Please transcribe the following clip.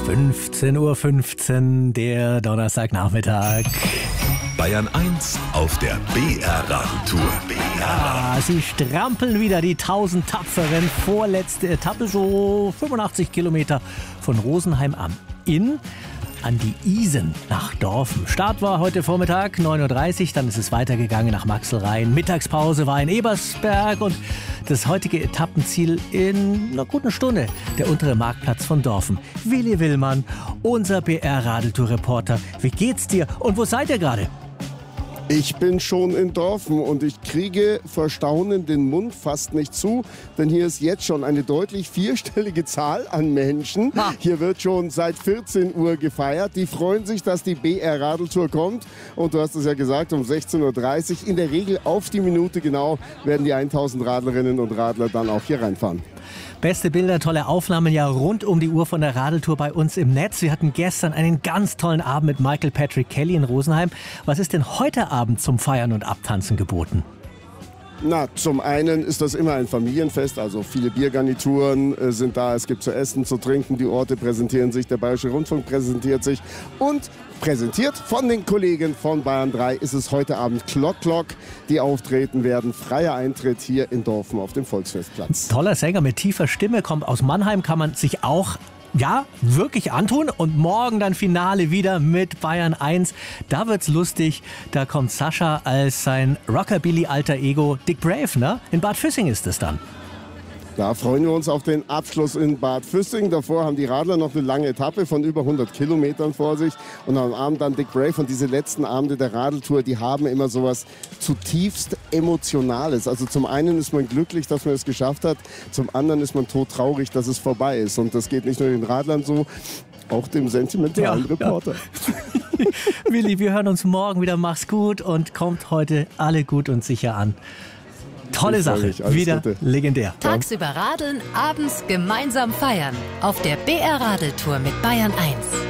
15:15 Uhr, der Donnerstagnachmittag. Bayern 1 auf der BR-Radtour. Sie strampeln wieder die 1000 Tapferen. Vorletzte Etappe, so 85 Kilometer von Rosenheim am Inn an die Isen nach Dorfen. Start war heute Vormittag 9:30 Uhr, dann ist es weitergegangen nach Maxelrhein. Mittagspause war in Ebersberg und das heutige Etappenziel in einer guten Stunde, der untere Marktplatz von Dorfen. Willi Willmann, unser BR-Radeltour-Reporter. Wie geht's dir und wo seid ihr gerade? Ich bin schon in Dorfen und ich kriege vor Staunen den Mund fast nicht zu, denn hier ist jetzt schon eine deutlich vierstellige Zahl an Menschen. Hier wird schon seit 14 Uhr gefeiert. Die freuen sich, dass die BR-Radeltour kommt und du hast es ja gesagt, um 16:30 Uhr, in der Regel auf die Minute genau, werden die 1000 Radlerinnen und Radler dann auch hier reinfahren. Beste Bilder, tolle Aufnahmen ja rund um die Uhr von der Radeltour bei uns im Netz. Wir hatten gestern einen ganz tollen Abend mit Michael Patrick Kelly in Rosenheim. Was ist denn heute Abend zum Feiern und Abtanzen geboten? Na, zum einen ist das immer ein Familienfest, also viele Biergarnituren sind da, es gibt zu essen, zu trinken, die Orte präsentieren sich, der Bayerische Rundfunk präsentiert sich und präsentiert von den Kollegen von Bayern 3 ist es heute Abend Klock, die auftreten werden. Freier Eintritt hier in Dorfen auf dem Volksfestplatz. Toller Sänger mit tiefer Stimme, kommt aus Mannheim, kann man sich auch wirklich antun. Und morgen dann Finale wieder mit Bayern 1. Da wird's lustig. Da kommt Sascha als sein Rockabilly-alter Ego Dick Brave, ne? In Bad Füssing ist es dann. Da freuen wir uns auf den Abschluss in Bad Füssing. Davor haben die Radler noch eine lange Etappe von über 100 Kilometern vor sich. Und am Abend dann Dick Brave. Und diese letzten Abende der Radeltour, die haben immer sowas zutiefst Emotionales. Also zum einen ist man glücklich, dass man es geschafft hat. Zum anderen ist man todtraurig, dass es vorbei ist. Und das geht nicht nur den Radlern so, auch dem sentimentalen Reporter. Ja. Willi, wir hören uns morgen wieder. Mach's gut und kommt heute alle gut und sicher an. Tolle Sache, wieder Gute. Legendär. Tagsüber radeln, abends gemeinsam feiern. Auf der BR-Radeltour mit Bayern 1.